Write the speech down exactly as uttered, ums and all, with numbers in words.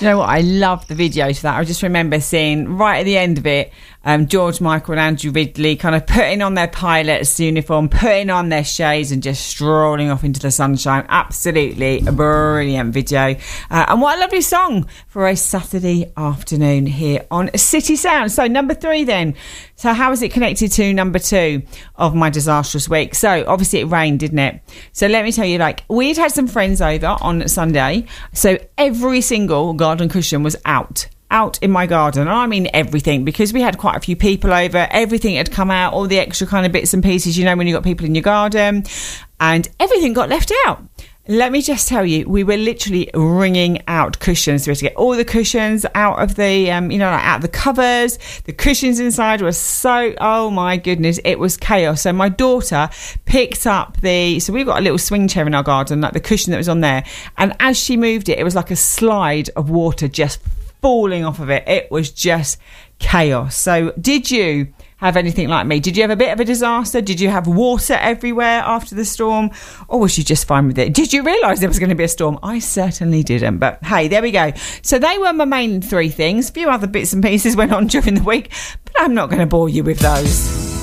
you know what? I love the videos for that. I just remember seeing right at the end of it, um, George Michael and Andrew Ridley kind of putting on their pilot's uniform, putting on their shades and just strolling off into the sunshine. Absolutely a brilliant video. Uh, and what a lovely song for a Saturday afternoon here on City Sound. So number three then. So how is it connected to number two of my disastrous week? So obviously it rained, didn't it? So let me tell you, like, we'd had some friends over on Sunday. So every single garden cushion was out. out in my garden, and I mean everything, because we had quite a few people over. Everything had come out, all the extra kind of bits and pieces, you know, when you've got people in your garden, and everything got left out. Let me just tell you, we were literally wringing out cushions. We had to get all the cushions out of the, um, you know, like out of the covers. The cushions inside were so, oh my goodness, it was chaos. So my daughter picked up the, so we've got a little swing chair in our garden, like the cushion that was on there. And as she moved it, it was like a slide of water just falling off of it. It was just chaos. So did you have anything like me? Did you have a bit of a disaster? Did you have water everywhere after the storm? Or was you just fine with it? Did you realise there was going to be a storm? I certainly didn't. But hey, there we go. So they were my main three things. A few other bits and pieces went on during the week, but I'm not going to bore you with those.